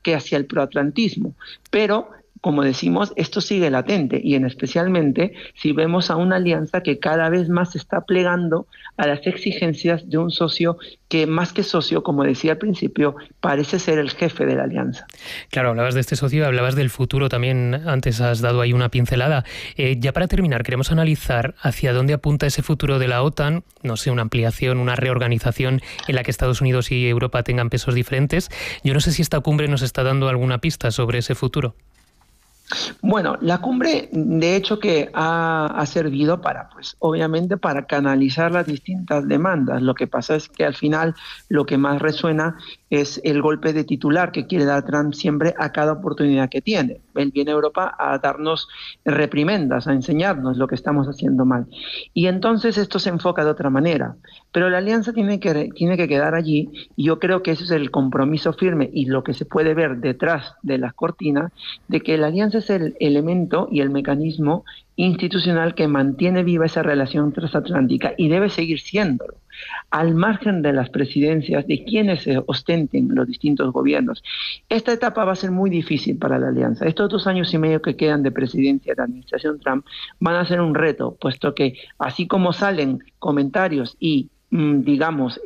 que hacia el proatlantismo. Pero, como decimos, esto sigue latente y especialmente si vemos a una alianza que cada vez más se está plegando a las exigencias de un socio que, más que socio, como decía al principio, parece ser el jefe de la alianza. Claro, hablabas de este socio, hablabas del futuro también, antes has dado ahí una pincelada. Ya para terminar, queremos analizar hacia dónde apunta ese futuro de la OTAN, no sé, una ampliación, una reorganización en la que Estados Unidos y Europa tengan pesos diferentes. Yo no sé si esta cumbre nos está dando alguna pista sobre ese futuro. Bueno, la cumbre de hecho que ha servido para, pues obviamente para canalizar las distintas demandas. Lo que pasa es que al final lo que más resuena es el golpe de titular que quiere dar Trump siempre a cada oportunidad que tiene. Él viene a Europa a darnos reprimendas, a enseñarnos lo que estamos haciendo mal. Y entonces esto se enfoca de otra manera. Pero la alianza tiene que quedar allí y yo creo que ese es el compromiso firme y lo que se puede ver detrás de las cortinas, de que la alianza es el elemento y el mecanismo institucional que mantiene viva esa relación transatlántica y debe seguir siéndolo, al margen de las presidencias, de quienes ostenten los distintos gobiernos. Esta etapa va a ser muy difícil para la alianza. Estos 2 años y medio que quedan de presidencia de la administración Trump van a ser un reto, puesto que así como salen comentarios y digamos,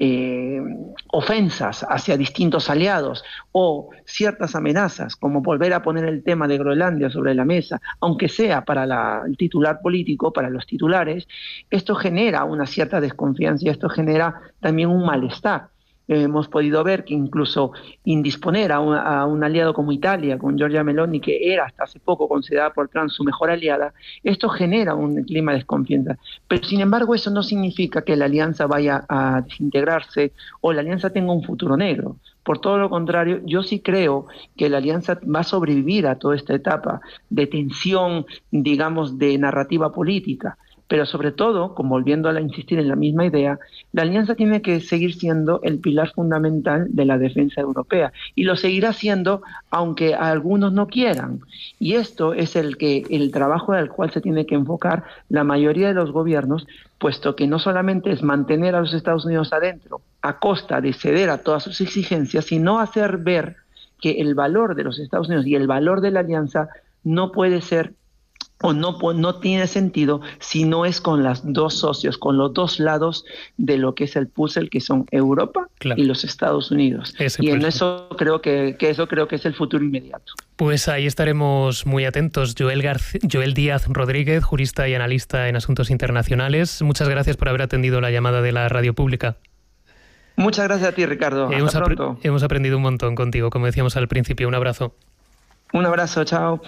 ofensas hacia distintos aliados o ciertas amenazas, como volver a poner el tema de Groenlandia sobre la mesa, aunque sea para el titular político, para los titulares, esto genera una cierta desconfianza y esto genera también un malestar. Hemos podido ver que incluso indisponer a un aliado como Italia, con Giorgia Meloni, que era hasta hace poco considerada por Trump su mejor aliada, esto genera un clima de desconfianza. Pero sin embargo eso no significa que la alianza vaya a desintegrarse o la alianza tenga un futuro negro. Por todo lo contrario, yo sí creo que la alianza va a sobrevivir a toda esta etapa de tensión, digamos, de narrativa política. Pero sobre todo, como volviendo a insistir en la misma idea, la alianza tiene que seguir siendo el pilar fundamental de la defensa europea y lo seguirá siendo aunque algunos no quieran. Y esto es el trabajo al cual se tiene que enfocar la mayoría de los gobiernos, puesto que no solamente es mantener a los Estados Unidos adentro a costa de ceder a todas sus exigencias, sino hacer ver que el valor de los Estados Unidos y el valor de la alianza no puede ser o no tiene sentido si no es con los dos socios, con los dos lados de lo que es el puzzle, que son Europa y los Estados Unidos. Y en eso creo que es el futuro inmediato. Pues ahí estaremos muy atentos. Joel Díaz Rodríguez, jurista y analista en asuntos internacionales. Muchas gracias por haber atendido la llamada de la radio pública. Muchas gracias a ti, Ricardo. Hasta pronto. Hemos aprendido un montón contigo, como decíamos al principio. Un abrazo. Un abrazo, chao.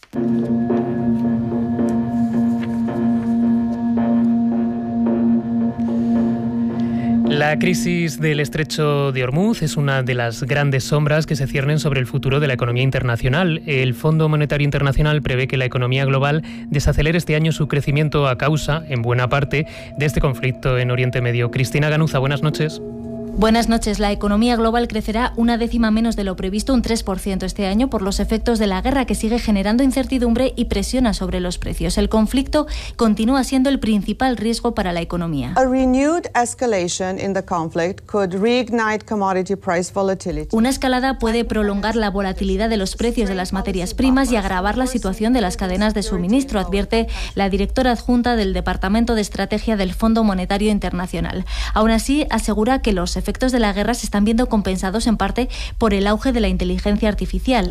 La crisis del estrecho de Hormuz es una de las grandes sombras que se ciernen sobre el futuro de la economía internacional. El Fondo Monetario Internacional prevé que la economía global desacelere este año su crecimiento a causa, en buena parte, de este conflicto en Oriente Medio. Cristina Ganuza, buenas noches. Buenas noches. La economía global crecerá 1/10 menos de lo previsto, un 3% este año, por los efectos de la guerra que sigue generando incertidumbre y presiona sobre los precios. El conflicto continúa siendo el principal riesgo para la economía. Una escalada puede prolongar la volatilidad de los precios de las materias primas y agravar la situación de las cadenas de suministro, advierte la directora adjunta del Departamento de Estrategia del Fondo Monetario Internacional. Aún así, asegura que los efectos de la guerra se están viendo compensados en parte por el auge de la inteligencia artificial.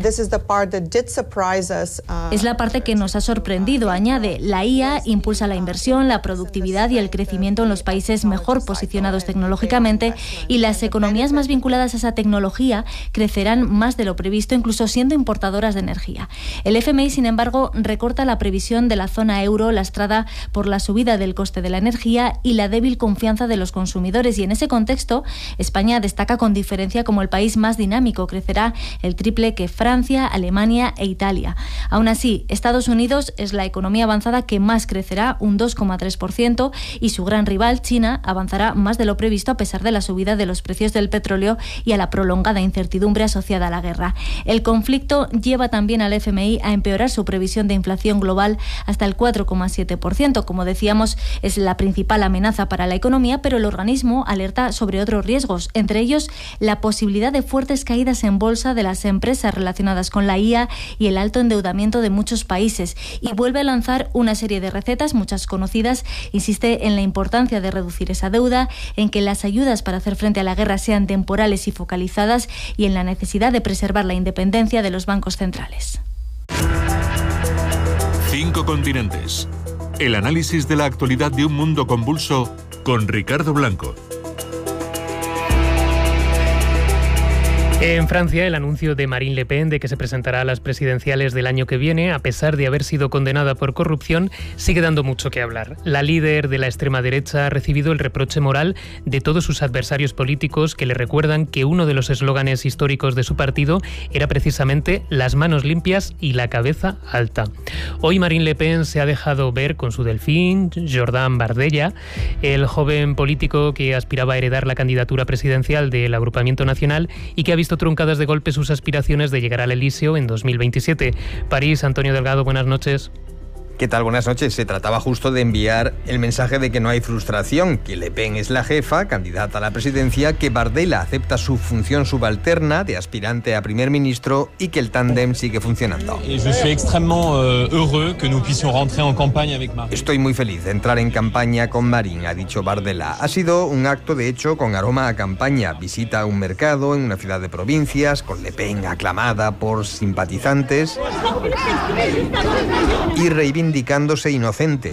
Es la parte que nos ha sorprendido, añade. La IA impulsa la inversión, la productividad y el crecimiento en los países mejor posicionados tecnológicamente, y las economías más vinculadas a esa tecnología crecerán más de lo previsto, incluso siendo importadoras de energía. El FMI, sin embargo, recorta la previsión de la zona euro, lastrada por la subida del coste de la energía y la débil confianza de los consumidores, y en ese contexto España destaca con diferencia como el país más dinámico. Crecerá el triple que Francia, Alemania e Italia. Aún así, Estados Unidos es la economía avanzada que más crecerá, un 2,3%, y su gran rival, China, avanzará más de lo previsto a pesar de la subida de los precios del petróleo y a la prolongada incertidumbre asociada a la guerra. El conflicto lleva también al FMI a empeorar su previsión de inflación global hasta el 4,7%. Como decíamos, es la principal amenaza para la economía, pero el organismo alerta sobre otros riesgos riesgos, entre ellos la posibilidad de fuertes caídas en bolsa de las empresas relacionadas con la IA y el alto endeudamiento de muchos países. Y vuelve a lanzar una serie de recetas, muchas conocidas. Insiste en la importancia de reducir esa deuda, en que las ayudas para hacer frente a la guerra sean temporales y focalizadas y en la necesidad de preservar la independencia de los bancos centrales. 5 continentes. El análisis de la actualidad de un mundo convulso con Ricardo Blanco. En Francia, el anuncio de Marine Le Pen de que se presentará a las presidenciales del año que viene, a pesar de haber sido condenada por corrupción, sigue dando mucho que hablar. La líder de la extrema derecha ha recibido el reproche moral de todos sus adversarios políticos, que le recuerdan que uno de los eslóganes históricos de su partido era precisamente las manos limpias y la cabeza alta. Hoy Marine Le Pen se ha dejado ver con su delfín, Jordan Bardella, el joven político que aspiraba a heredar la candidatura presidencial del Agrupamiento Nacional y que ha visto truncadas de golpe sus aspiraciones de llegar al Elíseo en 2027. París, Antonio Delgado, buenas noches. ¿Qué tal? Buenas noches. Se trataba justo de enviar el mensaje de que no hay frustración, que Le Pen es la jefa, candidata a la presidencia, que Bardella acepta su función subalterna de aspirante a primer ministro y que el tándem sigue funcionando. Estoy muy feliz de entrar en campaña con Marine, ha dicho Bardella. Ha sido un acto, de hecho, con aroma a campaña. Visita a un mercado en una ciudad de provincias, con Le Pen aclamada por simpatizantes y reivindicándose inocente.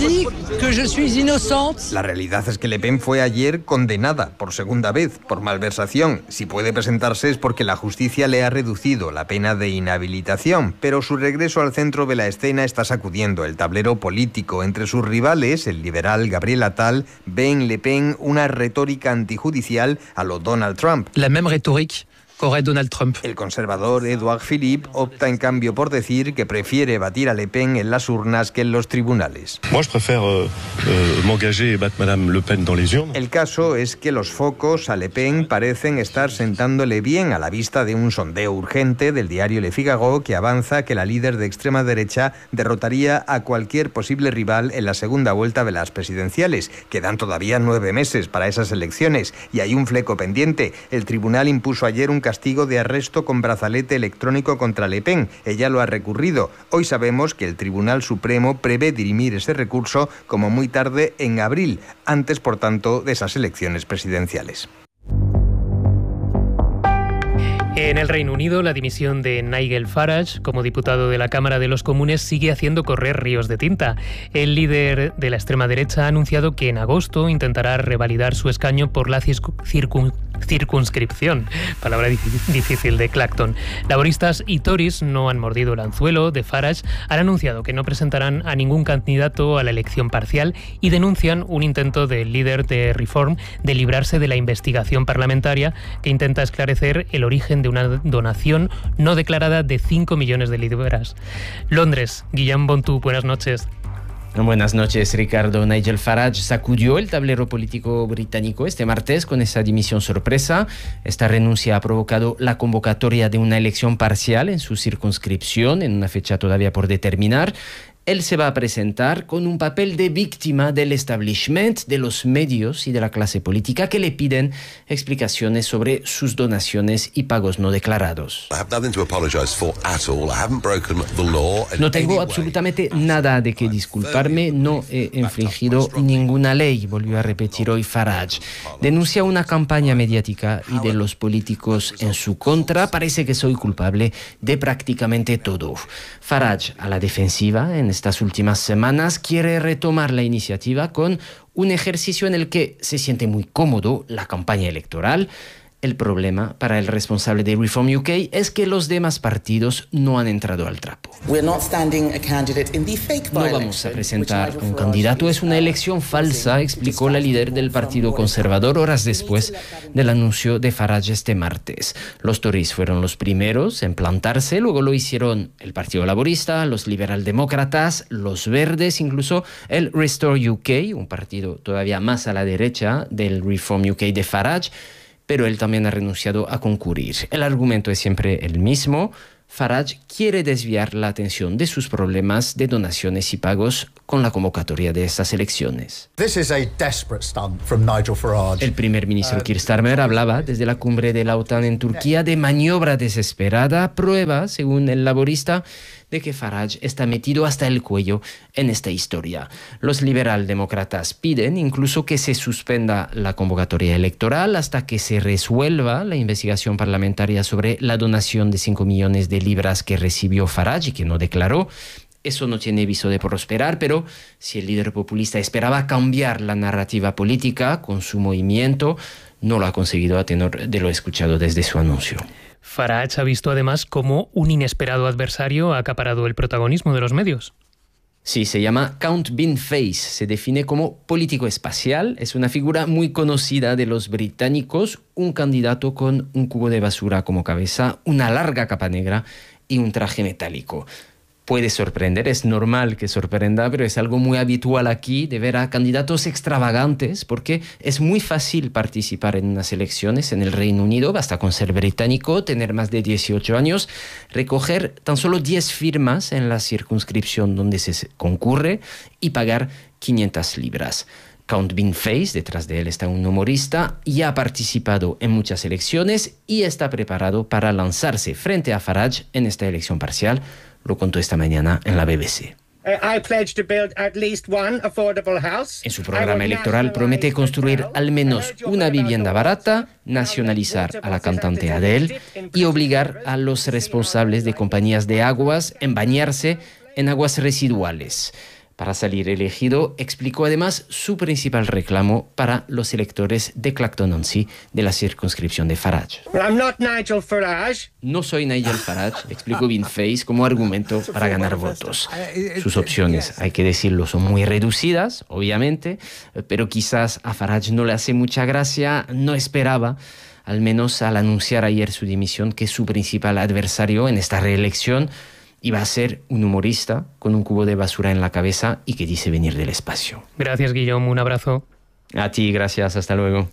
La realidad es que Le Pen fue ayer condenada por segunda vez por malversación. Si puede presentarse es porque la justicia le ha reducido la pena de inhabilitación, pero su regreso al centro de la escena está sacudiendo el tablero político. Entre sus rivales, el liberal Gabriel Attal ve en Le Pen una retórica antijudicial a lo Donald Trump. La même rhétorique qu'aurait Donald Trump. El conservador Edouard Philippe opta en cambio por decir que prefiere batir a Le Pen en las urnas que en los tribunales. Moi, je préfère m'engager et battre Madame Le Pen dans les urnes. El caso es que los focos a Le Pen parecen estar sentándole bien a la vista de un sondeo urgente del diario Le Figaro que avanza que la líder de extrema derecha derrotaría a cualquier posible rival en la segunda vuelta de las presidenciales. Quedan todavía 9 meses para esas elecciones y hay un fleco pendiente. El tribunal impuso ayer un castigo de arresto con brazalete electrónico contra Le Pen. Ella lo ha recurrido. Hoy sabemos que el Tribunal Supremo prevé dirimir ese recurso como muy tarde en abril, antes, por tanto, de esas elecciones presidenciales. En el Reino Unido, la dimisión de Nigel Farage como diputado de la Cámara de los Comunes sigue haciendo correr ríos de tinta. El líder de la extrema derecha ha anunciado que en agosto intentará revalidar su escaño por la circunscripción, palabra difícil, de Clacton. Laboristas y Tories no han mordido el anzuelo de Farage, han anunciado que no presentarán a ningún candidato a la elección parcial y denuncian un intento del líder de Reform de librarse de la investigación parlamentaria que intenta esclarecer el origen de una donación no declarada de 5 millones de libras. Londres, Guillaume Bontu, buenas noches. Buenas noches, Ricardo. Nigel Farage sacudió el tablero político británico este martes con esa dimisión sorpresa. Esta renuncia ha provocado la convocatoria de una elección parcial en su circunscripción, en una fecha todavía por determinar. Él se va a presentar con un papel de víctima del establishment, de los medios y de la clase política que le piden explicaciones sobre sus donaciones y pagos no declarados. No tengo absolutamente nada de qué disculparme, no he infringido ninguna ley, volvió a repetir hoy Farage. Denuncia una campaña mediática y de los políticos en su contra. Parece que soy culpable de prácticamente todo. Farage, a la defensiva, en estas últimas semanas quiere retomar la iniciativa con un ejercicio en el que se siente muy cómodo, la campaña electoral. El problema para el responsable de Reform UK es que los demás partidos no han entrado al trapo. No vamos a presentar un candidato, es una elección falsa, explicó la líder del Partido Conservador horas después del anuncio de Farage este martes. Los Tories fueron los primeros en plantarse, luego lo hicieron el Partido Laborista, los liberaldemócratas, los Verdes, incluso el Restore UK, un partido todavía más a la derecha del Reform UK de Farage, pero él también ha renunciado a concurrir. El argumento es siempre el mismo. Farage quiere desviar la atención de sus problemas de donaciones y pagos con la convocatoria de estas elecciones. El primer ministro Keir Starmer hablaba desde la cumbre de la OTAN en Turquía de maniobra desesperada, prueba, según el laborista, de que Farage está metido hasta el cuello en esta historia. Los liberaldemócratas piden incluso que se suspenda la convocatoria electoral hasta que se resuelva la investigación parlamentaria sobre la donación de 5 millones de libras que recibió Farage y que no declaró. Eso no tiene viso de prosperar, pero si el líder populista esperaba cambiar la narrativa política con su movimiento, no lo ha conseguido a tenor de lo escuchado desde su anuncio. Farage ha visto además cómo un inesperado adversario ha acaparado el protagonismo de los medios. Sí, se llama Count Bin Face, se define como político espacial, es una figura muy conocida de los británicos, un candidato con un cubo de basura como cabeza, una larga capa negra y un traje metálico. Puede sorprender, es normal que sorprenda, pero es algo muy habitual aquí de ver a candidatos extravagantes porque es muy fácil participar en unas elecciones en el Reino Unido, basta con ser británico, tener más de 18 años, recoger tan solo 10 firmas en la circunscripción donde se concurre y pagar 500 libras. Count Bin Face, detrás de él está un humorista, ya ha participado en muchas elecciones y está preparado para lanzarse frente a Farage en esta elección parcial. Lo contó esta mañana en la BBC. En su programa electoral promete construir al menos una vivienda barata, nacionalizar a la cantante Adele y obligar a los responsables de compañías de aguas a bañarse en aguas residuales. Para salir elegido, explicó además su principal reclamo para los electores de Clacton-on-Sea de la circunscripción de Farage. No soy Nigel Farage, explicó Bin Face como argumento para ganar votos. Sus opciones, hay que decirlo, son muy reducidas, obviamente, pero quizás a Farage no le hace mucha gracia, no esperaba, al menos al anunciar ayer su dimisión, que su principal adversario en esta reelección iba a ser un humorista con un cubo de basura en la cabeza y que dice venir del espacio. Gracias, Guillaume. Un abrazo. A ti, gracias. Hasta luego.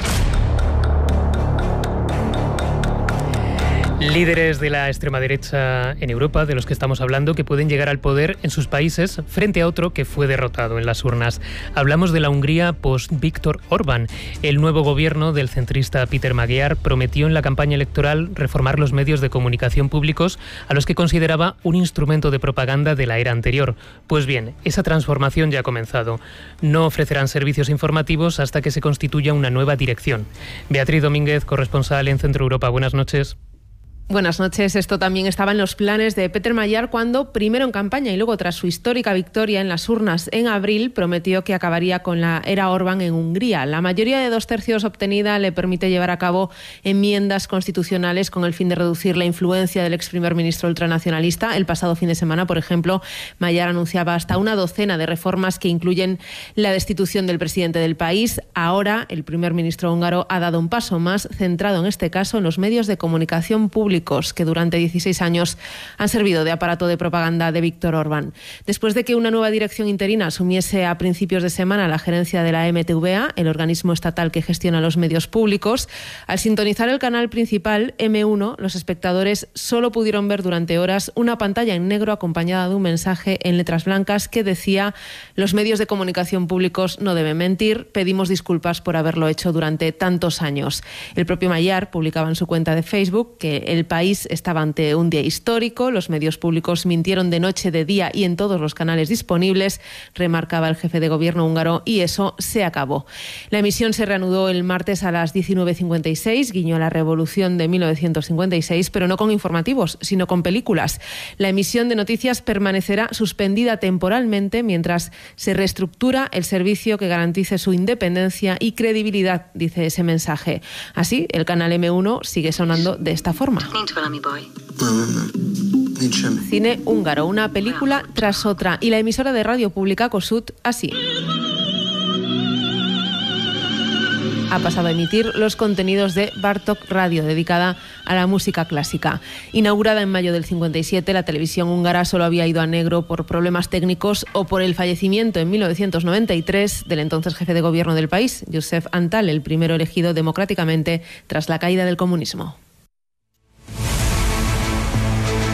Líderes de la extrema derecha en Europa, de los que estamos hablando, que pueden llegar al poder en sus países frente a otro que fue derrotado en las urnas. Hablamos de la Hungría post-Viktor Orbán. El nuevo gobierno del centrista Peter Magyar prometió en la campaña electoral reformar los medios de comunicación públicos a los que consideraba un instrumento de propaganda de la era anterior. Pues bien, esa transformación ya ha comenzado. No ofrecerán servicios informativos hasta que se constituya una nueva dirección. Beatriz Domínguez, corresponsal en Centro Europa. Buenas noches. Buenas noches. Esto también estaba en los planes de Peter Magyar cuando, primero en campaña y luego tras su histórica victoria en las urnas en abril, prometió que acabaría con la era Orbán en Hungría. La mayoría de 2/3 obtenida le permite llevar a cabo enmiendas constitucionales con el fin de reducir la influencia del ex primer ministro ultranacionalista. El pasado fin de semana, por ejemplo, Magyar anunciaba hasta una docena de reformas que incluyen la destitución del presidente del país. Ahora, el primer ministro húngaro ha dado un paso más, centrado en este caso en los medios de comunicación públicos, que durante 16 años han servido de aparato de propaganda de Viktor Orbán. Después de que una nueva dirección interina asumiese a principios de semana la gerencia de la MTVA, el organismo estatal que gestiona los medios públicos, al sintonizar el canal principal M1, los espectadores solo pudieron ver durante horas una pantalla en negro acompañada de un mensaje en letras blancas que decía: los medios de comunicación públicos no deben mentir, pedimos disculpas por haberlo hecho durante tantos años. El propio Magyar publicaba en su cuenta de Facebook que el país estaba ante un día histórico, los medios públicos mintieron de noche, de día y en todos los canales disponibles, remarcaba el jefe de gobierno húngaro, y eso se acabó. La emisión se reanudó el martes a las 19:56, guiño a la revolución de 1956, pero no con informativos, sino con películas. La emisión de noticias permanecerá suspendida temporalmente mientras se reestructura el servicio que garantice su independencia y credibilidad, dice ese mensaje. Así, el canal M1 sigue sonando de esta forma. Cine húngaro, una película tras otra, y la emisora de radio pública Kossuth así. Ha pasado a emitir los contenidos de Bartók Radio, dedicada a la música clásica. Inaugurada en mayo del 57, la televisión húngara solo había ido a negro por problemas técnicos o por el fallecimiento en 1993 del entonces jefe de gobierno del país, József Antall, el primero elegido democráticamente tras la caída del comunismo.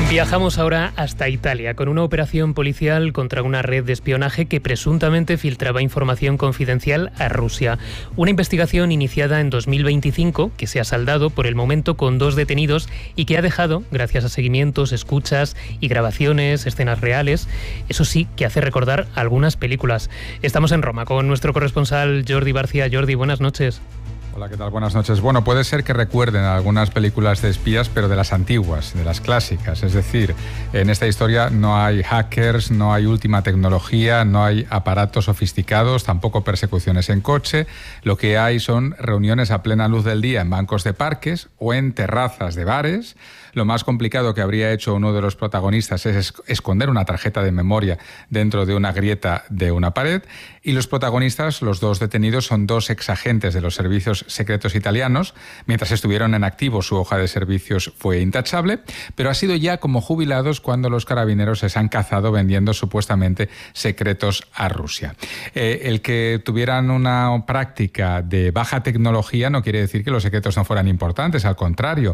Viajamos ahora hasta Italia con una operación policial contra una red de espionaje que presuntamente filtraba información confidencial a Rusia. Una investigación iniciada en 2025 que se ha saldado por el momento con 2 detenidos y que ha dejado, gracias a seguimientos, escuchas y grabaciones, escenas reales, eso sí, que hace recordar algunas películas. Estamos en Roma con nuestro corresponsal Jordi Barcia. Jordi, buenas noches. Hola, ¿qué tal? Buenas noches. Bueno, puede ser que recuerden algunas películas de espías, pero de las antiguas, de las clásicas. Es decir, en esta historia no hay hackers, no hay última tecnología, no hay aparatos sofisticados, tampoco persecuciones en coche. Lo que hay son reuniones a plena luz del día en bancos de parques o en terrazas de bares. Lo más complicado que habría hecho uno de los protagonistas es esconder una tarjeta de memoria dentro de una grieta de una pared. Y los protagonistas, los 2 detenidos, son 2 exagentes de los servicios secretos italianos. Mientras estuvieron en activo, su hoja de servicios fue intachable, pero ha sido ya como jubilados cuando los carabineros les han cazado vendiendo supuestamente secretos a Rusia. El que tuvieran una práctica de baja tecnología no quiere decir que los secretos no fueran importantes, al contrario.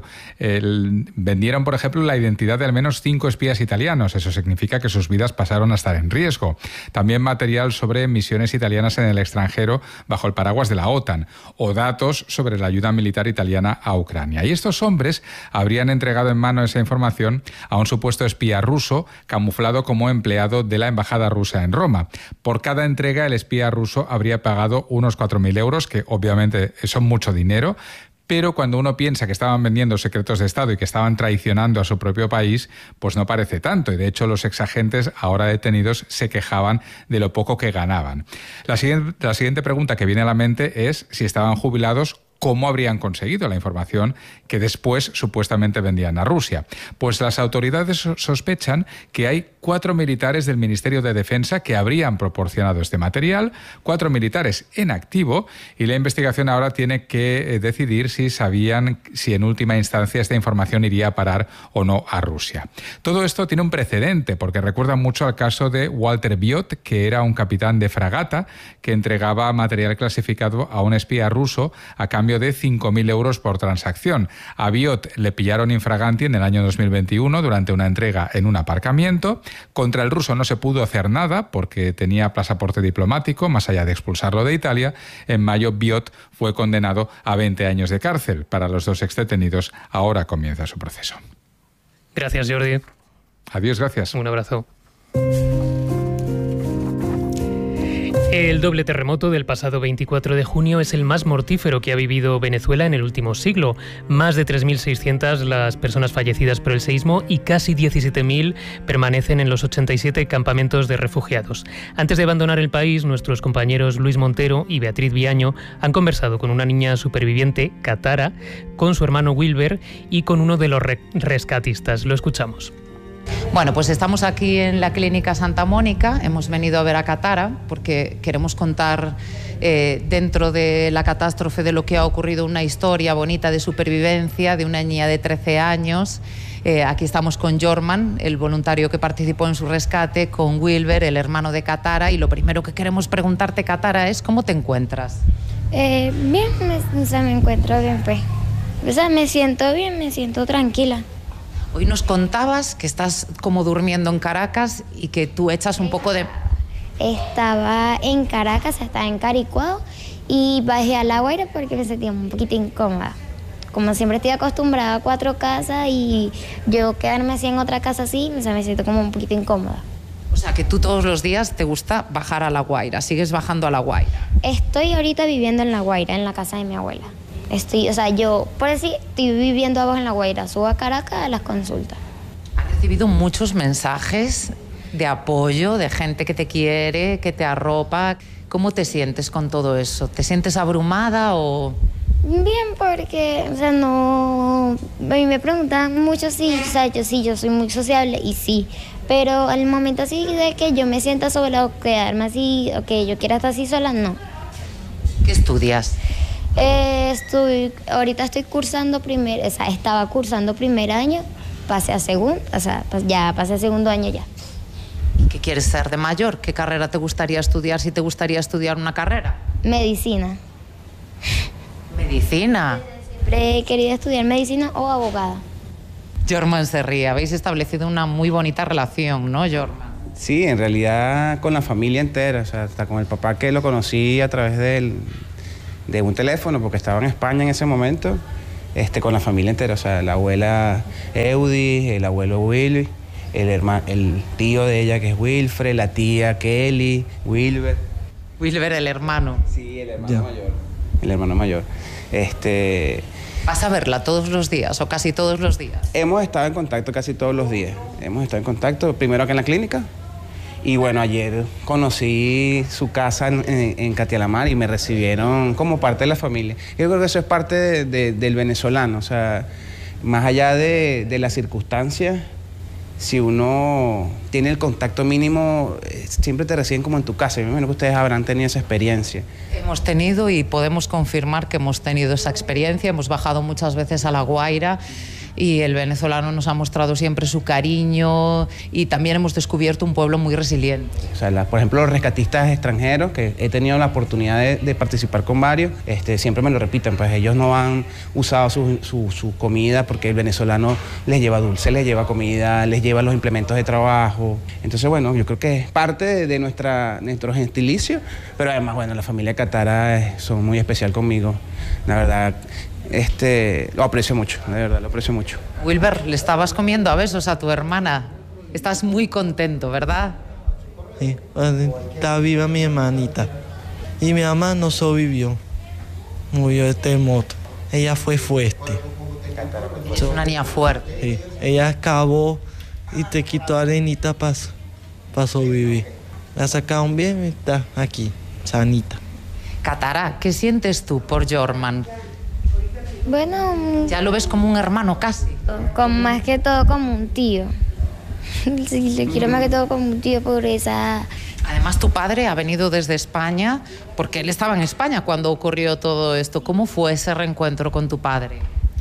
Vendieron, por ejemplo, la identidad de al menos 5 espías italianos. Eso significa que sus vidas pasaron a estar en riesgo. También material sobre misiones italianas en el extranjero bajo el paraguas de la OTAN o datos sobre la ayuda militar italiana a Ucrania. Y estos hombres habrían entregado en mano esa información a un supuesto espía ruso camuflado como empleado de la embajada rusa en Roma. Por cada entrega, el espía ruso habría pagado unos 4.000 euros, que obviamente son mucho dinero. Pero cuando uno piensa que estaban vendiendo secretos de Estado y que estaban traicionando a su propio país, pues no parece tanto. Y de hecho los exagentes ahora detenidos se quejaban de lo poco que ganaban. La siguiente pregunta que viene a la mente es si estaban jubilados, ¿cómo habrían conseguido la información que después supuestamente vendían a Rusia? Pues las autoridades sospechan que hay 4 militares del Ministerio de Defensa que habrían proporcionado este material, 4 militares en activo, y la investigación ahora tiene que decidir si sabían si en última instancia esta información iría a parar o no a Rusia. Todo esto tiene un precedente porque recuerda mucho al caso de Walter Biot, que era un capitán de fragata que entregaba material clasificado a un espía ruso a cambio de 5.000 euros por transacción. A Biot le pillaron infraganti en el año 2021 durante una entrega en un aparcamiento. Contra el ruso no se pudo hacer nada porque tenía pasaporte diplomático, más allá de expulsarlo de Italia. En mayo, Biot fue condenado a 20 años de cárcel. Para los 2 exdetenidos, ahora comienza su proceso. Gracias, Jordi. Adiós, gracias. Un abrazo. El doble terremoto del pasado 24 de junio es el más mortífero que ha vivido Venezuela en el último siglo. Más de 3.600 las personas fallecidas por el seísmo y casi 17.000 permanecen en los 87 campamentos de refugiados. Antes de abandonar el país, nuestros compañeros Luis Montero y Beatriz Viaño han conversado con una niña superviviente, Katara, con su hermano Wilber y con uno de los rescatistas. Lo escuchamos. Bueno, pues estamos aquí en la Clínica Santa Mónica, hemos venido a ver a Katara porque queremos contar dentro de la catástrofe de lo que ha ocurrido una historia bonita de supervivencia de una niña de 13 años. Aquí estamos con Jorman, el voluntario que participó en su rescate, con Wilber, el hermano de Katara, y lo primero que queremos preguntarte, Katara, es ¿cómo te encuentras? Bien, me encuentro bien, pues. O sea, me siento bien, me siento tranquila. Hoy nos contabas que estás como durmiendo en Caracas y que tú echas un poco de... Estaba en Caracas, estaba en Caricuado y bajé a La Guaira porque me sentía un poquito incómoda. Como siempre estoy acostumbrada a 4 casas y yo quedarme así en otra casa así, o sea, me siento como un poquito incómoda. O sea, que tú todos los días te gusta bajar a La Guaira, sigues bajando a La Guaira. Estoy ahorita viviendo en La Guaira, en la casa de mi abuela. Yo, por decir, estoy viviendo abajo en La Guaira, subo a Caracas a las consultas. ¿Has recibido muchos mensajes de apoyo, de gente que te quiere, que te arropa? ¿Cómo te sientes con todo eso? ¿Te sientes abrumada o...? Bien, porque, no... A mí me preguntan mucho si, yo soy muy sociable y sí, pero al momento así de que yo me sienta sola o quedarme así, o que yo quiera estar así sola, no. ¿Qué estudias? Ahorita estoy cursando estaba cursando primer año, pasé a segundo, ya pasé a segundo año ya. ¿Y qué quieres ser de mayor? ¿Qué carrera te gustaría estudiar si te gustaría estudiar una carrera? Medicina. ¿Medicina? Siempre he querido estudiar medicina o abogada. Jorman se ríe. Habéis establecido una muy bonita relación, ¿no, Jorman? Sí, en realidad con la familia entera, o sea, hasta con el papá, que lo conocí a través de un teléfono, porque estaba en España en ese momento, con la familia entera, o sea, la abuela Eudi, el abuelo Willy, el tío de ella que es Wilfred, la tía Kelly, Wilber. Wilber, el hermano. Sí, el hermano mayor. El hermano mayor. ¿Vas a verla todos los días o casi todos los días? Hemos estado en contacto casi todos los días. Hemos estado en contacto primero acá en la clínica. Y bueno, ayer conocí su casa en Catialamar y me recibieron como parte de la familia. Yo creo que eso es parte del venezolano, o sea, más allá de las circunstancias, si uno tiene el contacto mínimo, siempre te reciben como en tu casa. Yo me imagino que ustedes habrán tenido esa experiencia. Hemos tenido y podemos confirmar que hemos tenido esa experiencia. Hemos bajado muchas veces a La Guaira y el venezolano nos ha mostrado siempre su cariño y también hemos descubierto un pueblo muy resiliente. O sea, por ejemplo, los rescatistas extranjeros, que he tenido la oportunidad de participar con varios, siempre me lo repiten, pues ellos no han usado su comida porque el venezolano les lleva dulce, les lleva comida, les lleva los implementos de trabajo. Entonces, bueno, yo creo que es parte de nuestro gentilicio, pero además, bueno, la familia Catara son muy especial conmigo, la verdad. Lo aprecio mucho, de verdad, lo aprecio mucho. Wilber, le estabas comiendo a besos a tu hermana. Estás muy contento, ¿verdad? Sí, está viva mi hermanita. Y mi mamá no sobrevivió. Murió de terremoto. Ella fue fuerte. Es una niña fuerte. Sí, ella acabó y te quitó arenita para sobrevivir. La sacaron bien y está aquí, sanita. Catara, ¿qué sientes tú por Jorman? Bueno... ¿Ya lo ves como un hermano casi? Más que todo como un tío. Sí, le quiero más que todo como un tío por esa... Además, tu padre ha venido desde España, porque él estaba en España cuando ocurrió todo esto. ¿Cómo fue ese reencuentro con tu padre?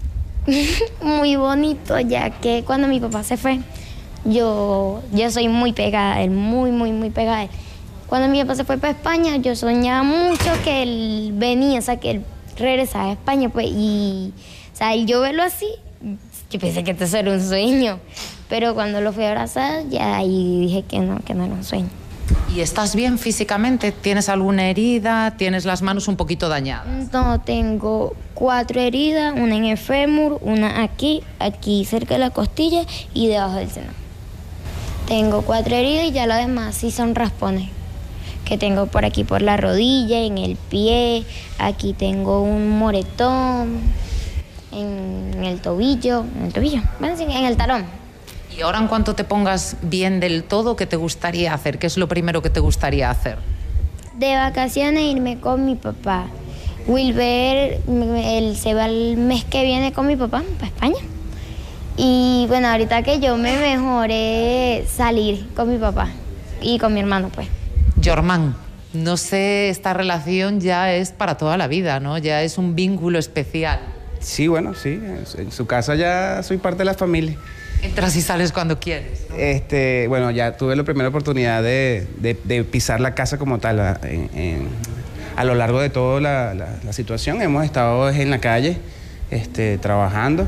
Muy bonito, ya que cuando mi papá se fue, yo soy muy pegada a él, muy pegada a él. Cuando mi papá se fue para España, yo soñaba mucho que él venía, o sea, que él regresaba a España, pues, y, o sea, yo verlo así, yo pensé que esto era un sueño, pero cuando lo fui a abrazar, ya ahí dije que no era un sueño. ¿Y estás bien físicamente? ¿Tienes alguna herida? ¿Tienes las manos un poquito dañadas? No, tengo 4 heridas, una en el fémur, una aquí cerca de la costilla y debajo del seno. Tengo 4 heridas y ya lo demás sí son raspones. Que tengo por aquí por la rodilla, en el pie, aquí tengo un moretón, en el tobillo, bueno, sí, en el talón. Y ahora, en cuanto te pongas bien del todo, ¿qué te gustaría hacer? ¿Qué es lo primero que te gustaría hacer? De vacaciones irme con mi papá. Wilber, él se va el mes que viene con mi papá para España. Y bueno, ahorita que yo me mejoré, salir con mi papá y con mi hermano, pues. Jorman, no sé, esta relación ya es para toda la vida, ¿no? Ya es un vínculo especial. Sí, bueno, sí. En su casa ya soy parte de la familia. Entras y sales cuando quieres, ¿no? Bueno, ya tuve la primera oportunidad de pisar la casa como tal. A lo largo de toda la situación hemos estado en la calle, trabajando.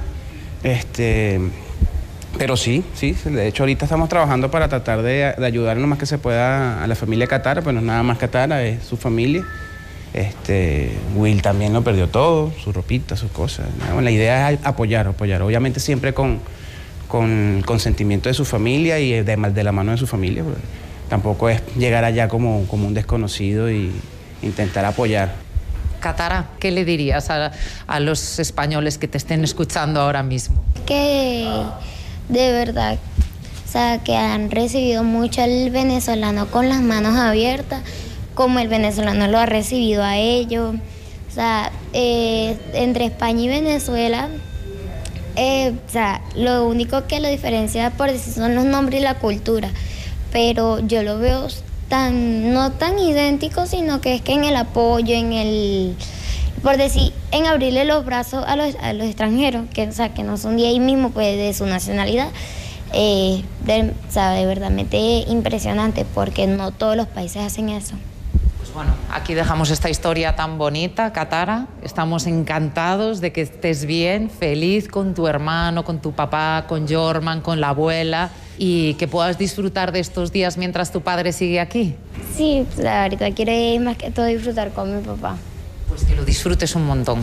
Pero sí, de hecho ahorita estamos trabajando para tratar de ayudar lo más que se pueda a la familia Catara, pues no es nada más Catara, es su familia. Will también lo perdió todo, su ropita, sus cosas. Bueno, la idea es apoyar, obviamente siempre con consentimiento de su familia y de la mano de su familia. Tampoco es llegar allá como un desconocido y intentar apoyar. Catara, ¿qué le dirías a los españoles que te estén escuchando ahora mismo? Que de verdad, o sea, que han recibido mucho al venezolano con las manos abiertas, como el venezolano lo ha recibido a ellos. O sea, entre España y Venezuela, o sea, lo único que lo diferencia por decir son los nombres y la cultura, pero yo lo veo no tan idéntico, sino que es que en el apoyo, por decir, en abrirle los brazos a los extranjeros, o sea, que no son de ahí mismo, pues de su nacionalidad, o sea, de verdad impresionante, porque no todos los países hacen eso. Pues Bueno, aquí dejamos esta historia tan bonita, Katara. Estamos encantados de que estés bien, feliz con tu hermano, con tu papá, con Jorman, con la abuela, y que puedas disfrutar de estos días mientras tu padre sigue aquí. Sí, ahorita quiero ir más que todo disfrutar con mi papá. Pues que lo disfrutes un montón.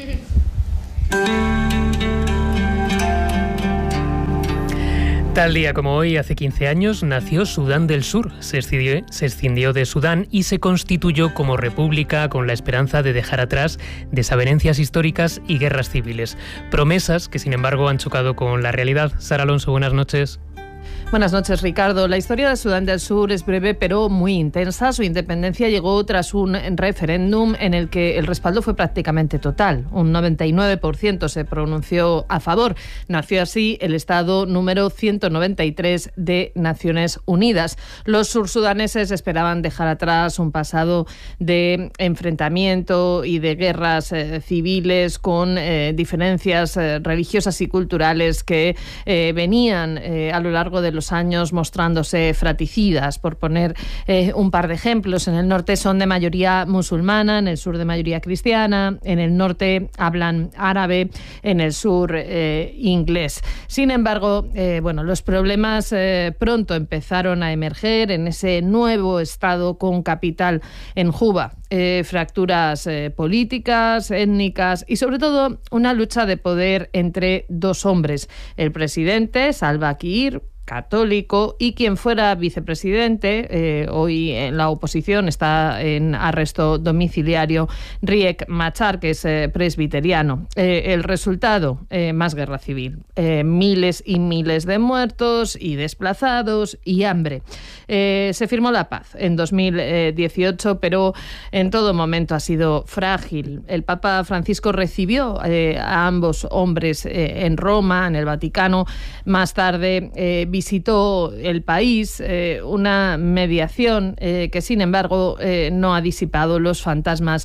Tal día como hoy, hace 15 años, nació Sudán del Sur. Se escindió de Sudán y se constituyó como república con la esperanza de dejar atrás desavenencias históricas y guerras civiles. Promesas que, sin embargo, han chocado con la realidad. Sara Alonso, buenas noches. Buenas noches, Ricardo. La historia de Sudán del Sur es breve pero muy intensa. Su independencia llegó tras un referéndum en el que el respaldo fue prácticamente total. Un 99% se pronunció a favor. Nació así el Estado número 193 de Naciones Unidas. Los sursudaneses esperaban dejar atrás un pasado de enfrentamiento y de guerras civiles con diferencias religiosas y culturales que venían a lo largo de los años mostrándose fratricidas. Por poner un par de ejemplos, en el norte son de mayoría musulmana, en el sur de mayoría cristiana, en el norte hablan árabe, en el sur inglés. Sin embargo, los problemas pronto empezaron a emerger en ese nuevo estado con capital en Juba. Fracturas políticas, étnicas y sobre todo una lucha de poder entre dos hombres, el presidente Salva Kiir, católico, y quien fuera vicepresidente, hoy en la oposición, está en arresto domiciliario, Riek Machar, que es presbiteriano. El resultado, más guerra civil. Miles y miles de muertos y desplazados y hambre. Se firmó la paz en 2018, pero en todo momento ha sido frágil. El Papa Francisco recibió a ambos hombres en Roma, en el Vaticano. Más tarde visitó el país, una mediación que, sin embargo, no ha disipado los fantasmas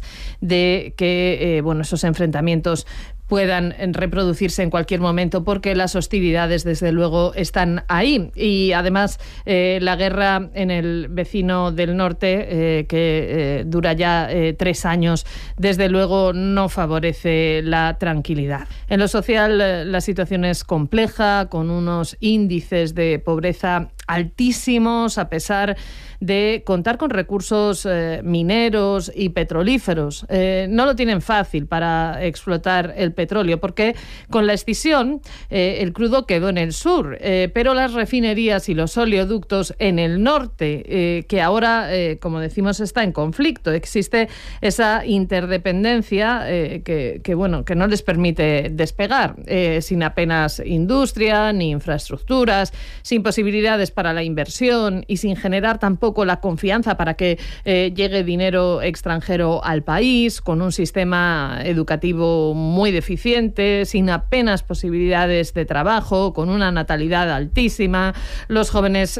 de que esos enfrentamientos puedan reproducirse en cualquier momento, porque las hostilidades, desde luego, están ahí. Y además, la guerra en el vecino del norte, que dura ya 3 años, desde luego no favorece la tranquilidad. En lo social, la situación es compleja, con unos índices de pobreza altísimos, a pesar de contar con recursos mineros y petrolíferos. No lo tienen fácil para explotar el petróleo, porque con la escisión el crudo quedó en el sur, pero las refinerías y los oleoductos en el norte, que ahora, como decimos, está en conflicto. Existe esa interdependencia que no les permite despegar, sin apenas industria ni infraestructuras, sin posibilidades para la inversión y sin generar tampoco la confianza para que llegue dinero extranjero al país, con un sistema educativo muy deficiente, sin apenas posibilidades de trabajo, con una natalidad altísima. Los jóvenes,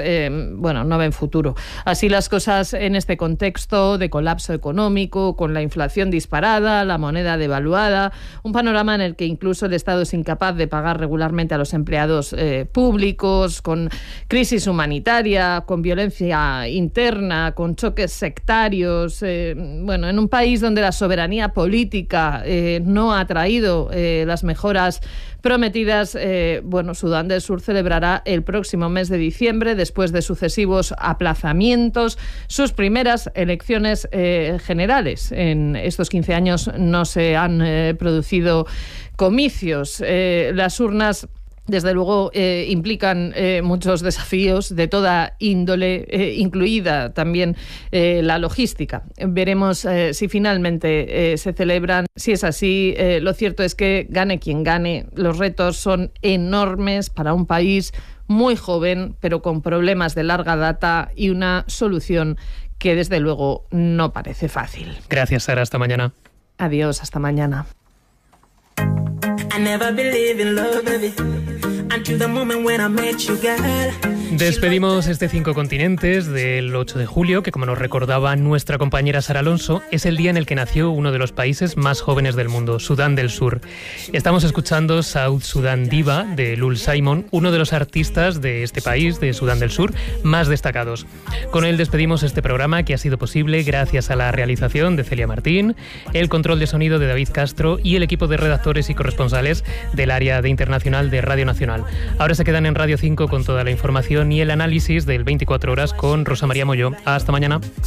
no ven futuro. Así las cosas en este contexto de colapso económico, con la inflación disparada, la moneda devaluada, un panorama en el que incluso el Estado es incapaz de pagar regularmente a los empleados públicos, con crisis humanitaria, con violencia interna, con choques sectarios, en un país donde la soberanía política no ha traído las mejoras prometidas. Sudán del Sur celebrará el próximo mes de diciembre, después de sucesivos aplazamientos, sus primeras elecciones generales. En estos 15 años no se han producido comicios. Las urnas, desde luego, implican muchos desafíos de toda índole, incluida también la logística. Veremos si finalmente se celebran. Si es así, lo cierto es que gane quien gane, los retos son enormes para un país muy joven, pero con problemas de larga data y una solución que, desde luego, no parece fácil. Gracias, Sara. Hasta mañana. Adiós, hasta mañana. I never believed in love, baby, until the moment when I met you, girl. Despedimos este 5 continentes del 8 de julio, que como nos recordaba nuestra compañera Sara Alonso, es el día en el que nació uno de los países más jóvenes del mundo, Sudán del Sur. Estamos escuchando South Sudan Diva de Lul Simon, uno de los artistas de este país, de Sudán del Sur, más destacados. Con él despedimos este programa, que ha sido posible gracias a la realización de Celia Martín, el control de sonido de David Castro y el equipo de redactores y corresponsales del área de internacional de Radio Nacional. Ahora se quedan en Radio 5 con toda la información y el análisis del 24 horas con Rosa María Molló. Hasta mañana.